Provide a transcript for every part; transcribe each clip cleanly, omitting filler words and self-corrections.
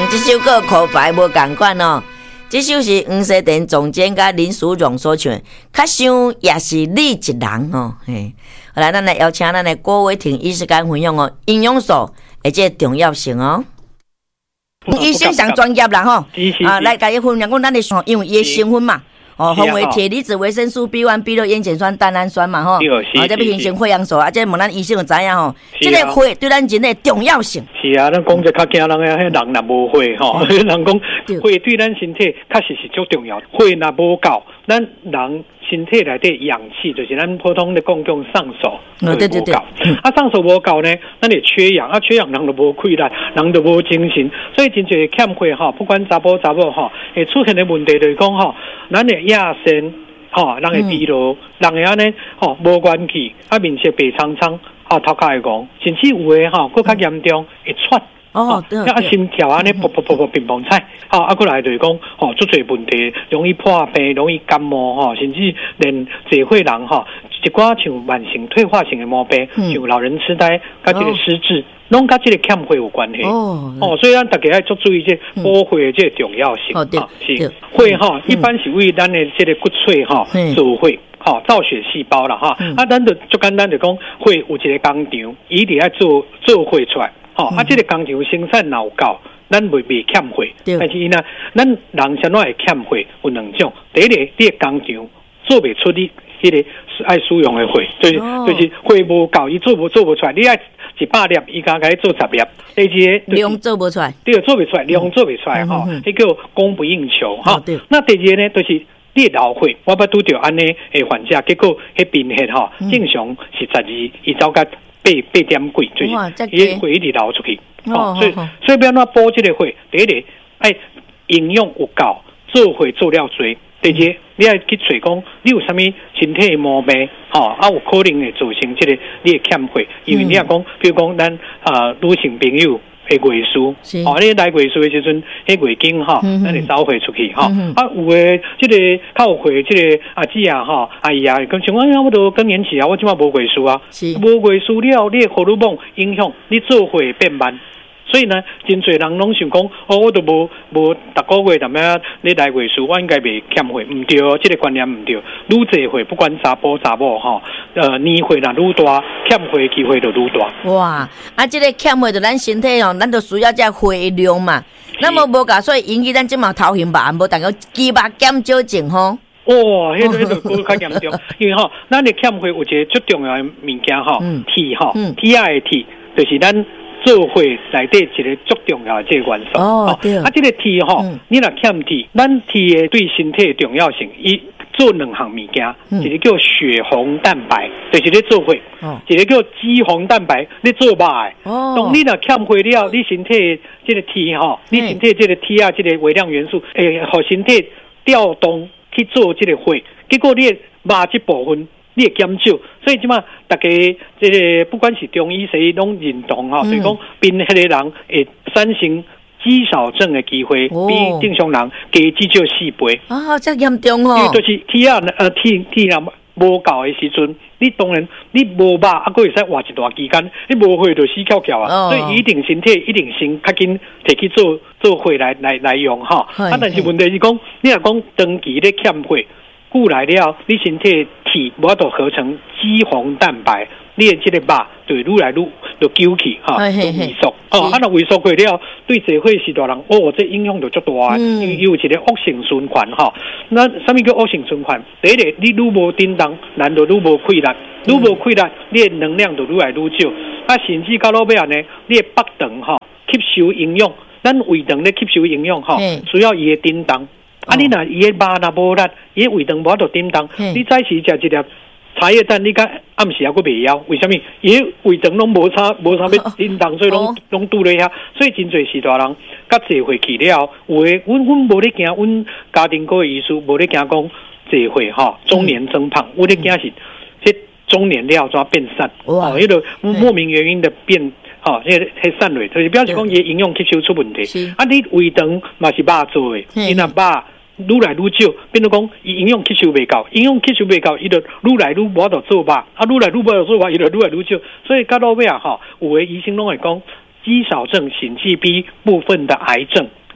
这首歌可快无同款哦。这首是黄世田总监甲林淑荣所唱，较想也是你一人哦。嘿，好来，咱来邀请咱的郭伟霆医师甲分享哦，营养素而且重要性哦。医生上专业啦吼，来甲伊分享讲咱的因为伊的成分嘛。哦，分为铁离子、维生素 B1、B6、烟碱酸、蛋氨酸嘛，吼，这要形成血氧素啊，这问咱医生有知影吼，这个血对咱人的重要性。 是啊，咱讲者较惊人个，迄人若无血吼，人讲血对咱身体确实是足重要，血若无够，咱人身体内底氧气就是咱普通的讲上手， 对， 啊上手无够呢，咱会缺氧，缺氧人就无气力，人就无精神，所以真侪欠血吼，不管查甫吼，会出现的问题就是讲吼，咱的亚肾吼，人会疲劳，人会安尼吼无元气，面色白苍苍，头壳会戆，甚至有的吼更较严重会喘。 对， 心跳安尼砰乒乓菜，过来就是讲，足侪问题，容易破病，容易感冒，甚至连社会人一寡像慢性退化性的毛病，像老人痴呆，甲这个失智，拢甲这个欠血有关系。所以咱大家要注意这补血这个重要性。是血一般是为咱的这个骨髓造血。造血细胞啦咱就最简单就讲，血有一个工厂，伊伫爱做血出来。这个工厂生产有够，咱未欠血。但是呢，咱人怎会欠血？有两种。第一个，你的工厂做不出你迄个爱使用的血，就是血无够，伊做不出来。你爱100粒，伊甲你做10粒。第二个量做不出来， 对，做不出来，量做不出来迄叫供不应求那第二个呢，就是你老血，我捌拄着安尼的患者，结果迄贫血正常是12，伊走甲8点几，就是伊血一直流出去。所以要怎补这个血？第一个爱营养有够，做血做了多。第二，你要去找讲你有啥物身体的毛病，有可能会造成这个你的欠血，因为你也讲，比如讲咱女性朋友的月事，你来月事的时阵，迄月经咱会走血出去有的这个较有血，这个阿姊阿姨咁像我都更年期我即马无月事无月事了，你的荷尔蒙影响你做血变慢。所以呢，真侪人拢想讲，我都无逐个月踮遐你来月事，我应该袂欠血，唔对，这个观念唔对。愈侪血，不管查甫查某年岁若愈大，欠血机会就愈大。 哇，这个欠血就咱身体咱就需要这血量嘛。那么无噶，所以引起咱即马头晕吧，无大家肌肉减少症迄个较严重，因为咱的欠血有一个最重要的物件铁铁的铁，就是咱。做血内底一个最重要的这个元素对这个铁你若欠铁，咱铁对身体的重要性，伊做两项物件，一个叫血红蛋白，就是咧做血；一个叫脂肪蛋白，咧做肉的。当你若欠血了，你身体这个铁你身体这个铁这个微量元素，互身体调动去做这个血，结果你肉这部分。你会减少，所以即马大家这个不管是中医西医拢认同所以讲贫血的人会产生肌少症的机会，比正常人加至少4倍。 这严重因为就是铁若无够的时阵，你当然你无肉，还会使活一段期间，你无血就死翘翘所以一定身体一定先较紧摕去做血来用但是问题是讲，你若讲长期咧欠血。久来了，你身体铁无法度合成脂肪蛋白，你的这个肉就愈来愈就揪起就萎缩若萎缩过了，对社会时代人这影响就足大因为有一个恶性循环那什么叫恶性循环？第一个，你愈无叮当，人就愈无气力，愈无气力，你的能量就愈来愈少。甚至到尾呢，你的腹肠吸收营养，咱胃肠咧吸收营养需要伊的叮当。你若伊的肉若无力，伊的胃肠无法度叮当，你早时食一粒茶叶蛋，你甲暗时还佫袂枵，为什么？伊的胃肠拢无啥要叮当，所以拢拄咧遐。所以真侪时大人甲坐回去了，有诶，阮无咧惊，阮家庭科的医师无咧惊讲坐回中年增胖，我咧惊是这中年了怎变瘦？迄个莫名原因的变。迄散落，就是表示讲伊营养吸收出问题。你胃肠嘛是肉做的，伊若肉愈来愈少，变做讲伊营养吸收袂够，营养吸收袂够，伊就愈来愈无法度做肉，愈来愈无法度做肉，伊就愈来愈少。所以到尾有的医生拢会讲，肌少症、心肌 B 部分的癌症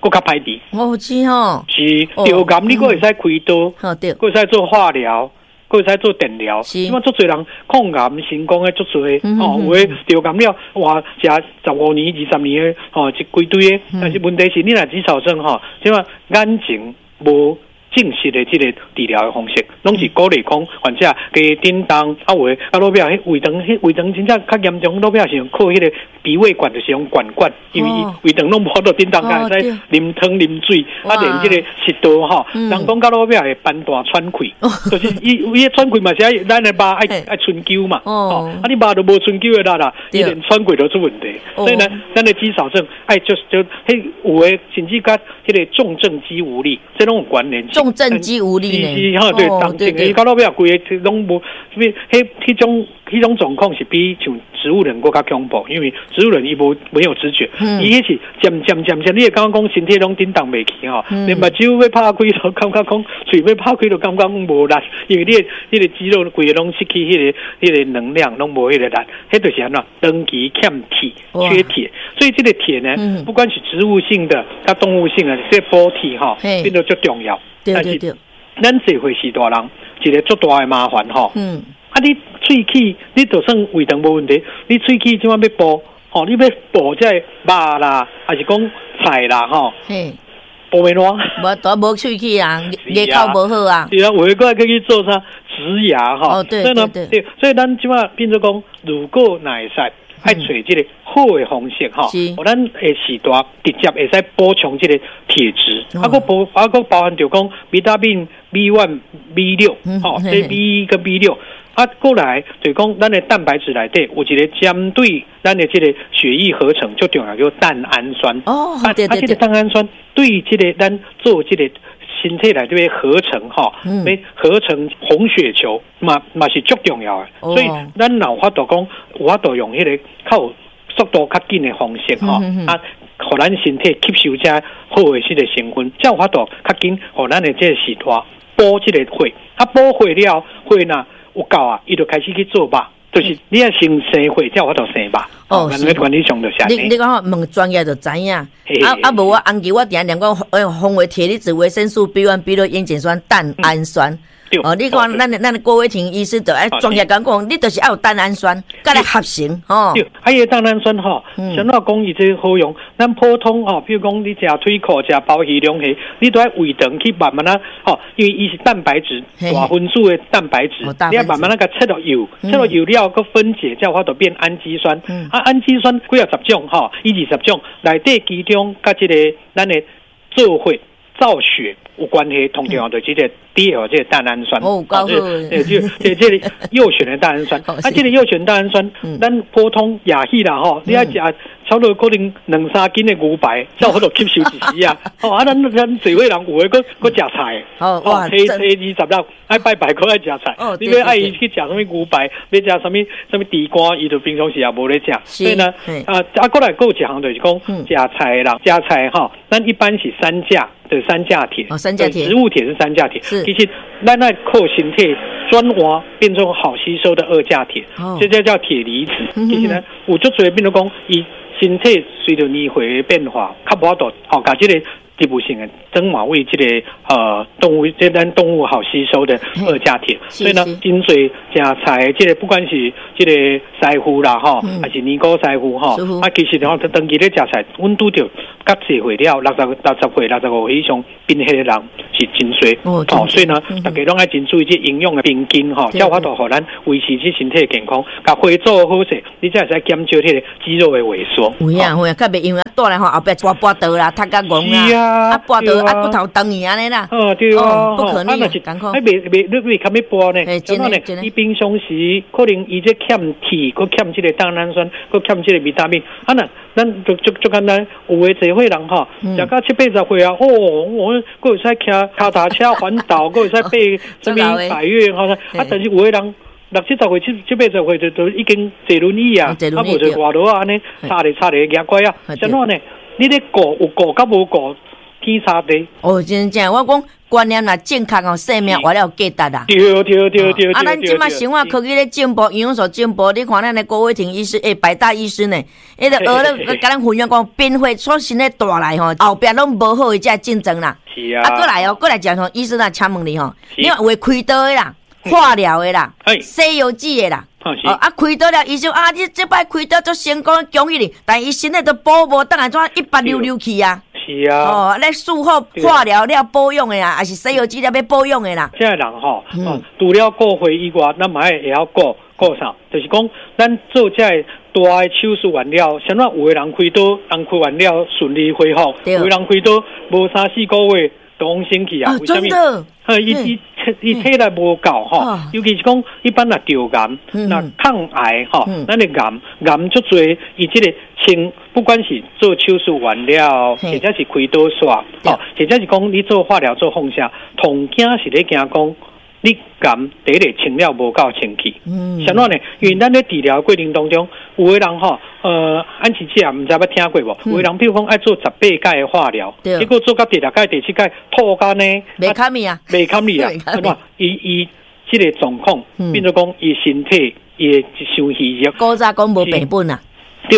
佫较歹治。 哦，是吼， 是流感，你佫会使开刀， 对， 佫会使做化疗。佫会使做电疗，因为足侪人抗癌成功诶，足侪有诶流感了，哇，食15年、20年诶，一规堆诶。但是问题是，你若肌少症即嘛眼睛无正式的这个治疗的方式，拢是鼓励讲患者加叮当啊，有诶啊，落表迄胃肠真正较严重，落表是用靠迄个鼻胃管，就是用管，因为胃肠拢无法度叮当，才会使啉汤啉水，啊，连这个食道人讲到落表会斑大喘气，就是伊喘气嘛是咱的肉爱春灸嘛，啊，你肉都无春灸的啦，伊连喘气都出问题，所以呢，咱的肌少症就迄有诶甚至甲迄个重症肌无力，这拢有关联性。 重症肌无力呢？ 是对，当前伊到落尾规个拢无，迄种状况是比像植物人更加恐怖，因为植物人伊没有知觉，伊迄是渐，你会刚刚讲身体拢叮当袂起连目睭要拍开都感觉讲，嘴要拍开都感觉无力，因为你个肌肉规个拢失去迄个能量，拢无迄个力，迄就是安怎长期欠铁、缺铁，所以这个铁呢，不管是植物性的、甲动物性的，这补铁变得最重要。 对， 咱这回是大人一个足大的麻烦啊，你喙齿你就算胃肠无问题，你喙齿怎么要补？你要补这肉啦，还是讲菜啦补袂烂？ 无都无喙齿啊，牙口无好啊。 是啊，有诶个去做啥植牙对， 所以咱即马变做讲，如果哪会使爱找这个好的方式咱会时代直接会使补充这个铁质，佫包含着讲维他命 B1、B6，这 B 跟 B6。过来就是讲，咱的蛋白质内底有一个针对咱的这个血液合成最重要叫蛋氨酸。 对， 这个蛋氨酸对这个咱做这个身体内底合成要合成红血球嘛是最重要的。所以咱有法度讲，有法度用迄个靠速度较紧的方式互咱身体吸收这好的这个成分，才有法度较紧，互咱的这个时代补这个血，补血了，血呐。有够啊，伊就开始去做吧，就是你要先生血，才有法度生吧。管理上就下。 你讲问专业就知影。无我红球我定念讲，红维铁离子维生素 B1、B6、烟碱酸、蛋氨酸。你讲咱的郭伟庭医师就专业讲，你就是要有蛋氨酸，甲来合成对，伊个蛋氨酸想到讲伊这好用，咱普通比如讲你食腿裤、食包鱼龙虾，你都要胃肠去慢慢因为伊是蛋白质大分子的蛋白质，你要慢慢甲切落油，切落油了个分解，才有法度变氨基酸。氨基酸几啊10种20种，内底其中甲这个咱的做血造血有关系，同样的这个第二这个蛋氨酸这个右旋的蛋氨酸，这个右旋蛋氨酸，咱普通亚系啦你要食差不多可能2-3斤的牛排，才有法度吸收一时啊。咱聚会人有诶，佫食菜，初20爱拜拜，佫爱食菜。你要爱伊去食什么牛排，要食什么地瓜，伊就平常时也无咧食。所以呢，过来佫有一项就是讲食菜人食菜咱一般是三价铁，植物铁是3价铁。其实咱那靠身体转换变成好吸收的2价铁，这叫铁离子。其实呢，有足侪变做讲伊身体随着年岁的变化，较无法度甲这个植物性的转化为这个动物，这咱动物好吸收的2价铁。所以呢，真侪食菜，这个不管是这个师傅啦还是年糕师傅其实长期咧食菜，阮拄着甲济岁了60岁、65岁以上变迄个人是真多所以呢，大家拢爱真注意这营养的平均才有法度互咱维持这身体的健康，甲血做好势，你才会使减少迄个肌肉的萎缩。 有啊，较袂因为倒来后壁跋倒啦，塌甲戆啦，跋倒骨头长去安尼啦。 对不可逆，艰苦。 你较要跋呢？真的，你平常时可能伊这欠铁，佮欠这个蛋氨酸，佮欠这个维他命。咱就简单，有诶侪岁人食到70-80岁啊，我佫会使骑脚踏车环岛，佫会使爬什么百岳但是有诶人60-70岁、70-80岁就已经坐轮椅啊，无就外头安尼插咧牙怪啊，怎呢？你咧顾有顾甲无顾？天差地真正，我讲观念啦，正确哦，生命活了价值啦。 对。 啊，咱即马生活科技咧进步，营养所进步，你看咱的郭伟霆医师，百大医师呢，迄个学咧，甲咱分享讲，变化所新的带来吼，后壁拢无好的这竞争啦。 是啊。 过来讲吼，医生啊，请问你吼，你话开刀的啦，化疗的啦，西药剂的啦。开刀了，医生啊，你这摆开刀做成功，恭喜你！但伊身体都保无，当然怎166去啊？ 是啊。 咧术后化疗了保养的啦，还是西药治疗要保养的啦？ 现在人吼，除了顾回以外，咱嘛也要顾啥？就是讲，咱做这大的手术完了，像咱有的人开刀，人开完了顺利恢复；有的人开刀无3-4个月就往生去啊？为什么？伊体力无够吼，尤其是讲一般若着癌，那抗癌吼，咱的癌足多，伊即个不管是做手术完了，或者是开刀煞，或者是讲你做化疗做放射，同惊是咧惊讲你癌第一个清了无够清气。像咱呢，因为咱咧治疗过程当中，有的人吼，安琪姐唔知捌听过无？有的人比如讲爱做18届的化疗，结果做到第6届、第7届吐干呢， 袂堪咪啊， 伊即个状况，变做讲伊身体伊的伤虚弱。 古早讲无病本啊， 对。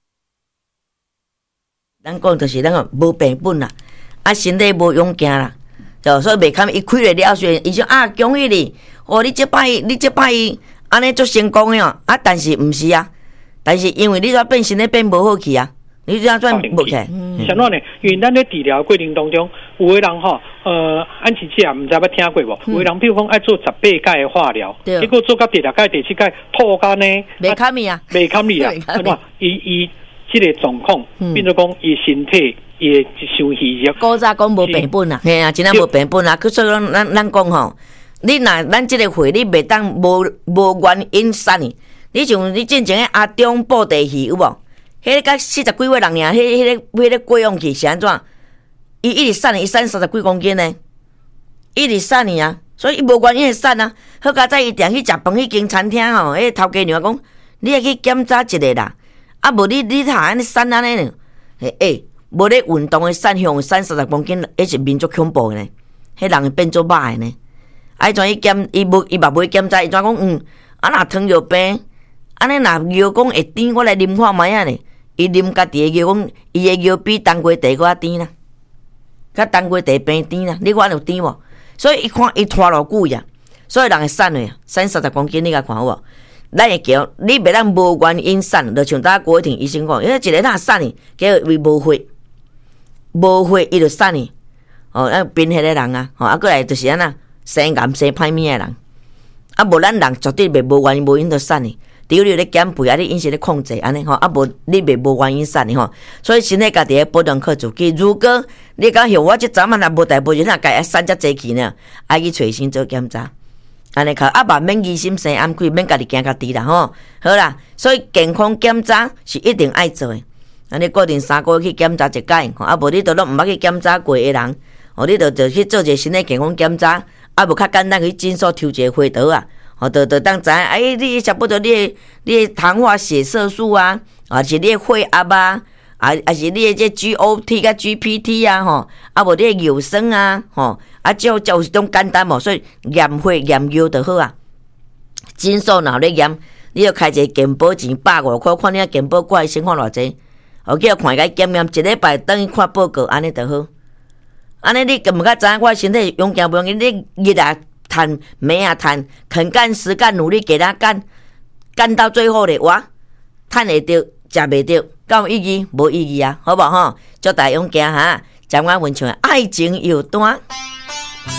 咱讲就是咱个无病本啦，身体无勇健啦。所以袂堪伊开了后，伊说啊，恭喜你！你这摆安尼做成功的哦。但是毋是啊？但是因为你说变身体变无好去啊，你这样转无起。 像咱呢，因为咱咧治疗过程当中，有的人吼，安琪姐毋知捌听过无？有的人比如讲爱做18届的化疗，结果做到第6届、第7届吐干呢， 袂堪咪啊？ 袂堪咪啊？伊即个状况，变做讲伊身体。伊会伤虚弱。 古早讲无病本啊，嘿啊，真正无病本啊。所以咱讲吼，你若咱即个会，你袂当无原因杀你。你像你之前个阿中布袋戏有无？迄个甲40几岁人尔，迄个过往去是安怎？伊一直瘦呢，伊瘦30几公斤呢，一直瘦呢啊。所以伊无原因会瘦啊。好佳在伊定去食饭迄间餐厅吼，迄头家娘讲，你来去检查一下啦。啊，无你他安尼瘦安尼呢？无咧运动的瘦向30公斤，迄是民族恐怖呢。迄人会变做歹呢。伊怎伊嘛无检查，伊怎讲若糖尿病，安尼若药讲会甜，我来啉看卖啊呢。伊啉家己的药，讲伊的药比当归茶搁较甜啦，较当归茶变甜啦。你看有甜无？所以伊看伊拖偌久呀，所以人会瘦的，30公斤你甲看有无？咱会叫你袂当无原因瘦，就像大家郭伟霆医生讲，因为一个若瘦呢，叫为无血。无血伊就瘦呢，贫血的人啊，过来就是安那生癌生歹命的人，无咱人绝对袂无原因无因就瘦呢。只要你咧减肥你饮食咧控制安尼无你袂无原因瘦呢所以身体家己咧保养靠自己。如果你讲像我这早晚无大无小，哪家瘦遮济去呢？爱去找医生做检查，安尼靠慢免疑心生暗亏，免家己惊家己啦好啦，所以健康检查是一定爱做的。你固定3个月去检查一届，无你都拢毋捌去检查过的人，你就去做一个身体健康检查，无较简单去诊所抽一个血刀啊，就当知影，你差不多你的糖化血色素啊，还是你的血压啊，还是你的这 GOT 甲 GPT 啊，无你的尿酸啊，就是种简单所以验血验尿就好啊。诊所若咧验，你就开一个健保钱150块，看你健保过来先看偌济。叫看伊检验1礼拜，等伊看报告，安尼就好。安尼你毋较知影我身体勇健不勇健？你日啊趁，暝啊趁，肯干实干努力，给他干到最后咧，我趁会着，食袂着，敢有意义？无意义啊，好无祝大家勇健哈！将我文唱爱情有单。